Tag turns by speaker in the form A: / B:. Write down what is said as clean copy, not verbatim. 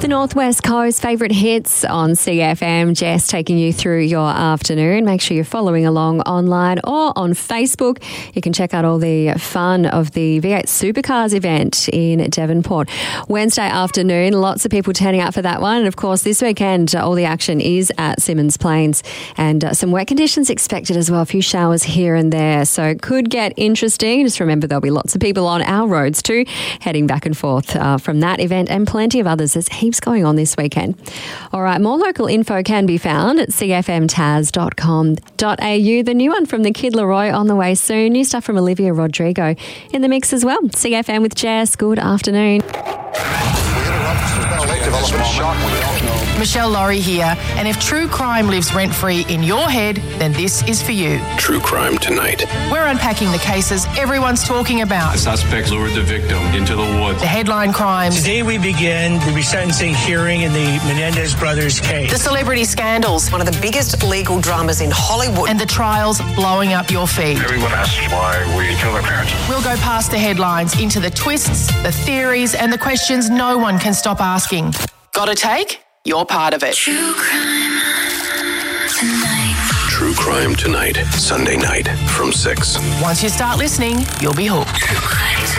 A: The Northwest Coast favourite hits on CFM. Jess taking you through your afternoon. Make sure you're following along online or on Facebook. You can check out all the fun of the V8 Supercars event in Devonport. Wednesday afternoon, lots of people turning out for that one. And of course, this weekend, all the action is at Symmons Plains. And some wet conditions expected as well. A few showers here and there. So it could get interesting. Just remember, there'll be lots of people on our roads too, heading back and forth from that event and plenty of others. There's heaps going on this weekend. All right, more local info can be found at cfmtaz.com.au. The new one from the Kid Laroi on the way soon. New stuff from Olivia Rodrigo in the mix as well. CFM with Jess. Good afternoon.
B: Michelle Laurie here, and if true crime lives rent-free in your head, then this is for you.
C: True Crime Tonight.
B: We're unpacking the cases everyone's talking about.
D: The suspect lured the victim into the woods.
B: The headline crimes.
E: Today we begin the resentencing hearing in the Menendez brothers case.
B: The celebrity scandals.
F: One of the biggest legal dramas in Hollywood.
B: And the trials blowing up your feed.
D: Everyone asks why we kill their parents.
B: We'll go past the headlines into the twists, the theories, and the questions no one can stop asking. Got a take? You're part of it.
C: True Crime Tonight. Sunday night from 6.
B: Once you start listening, you'll be hooked.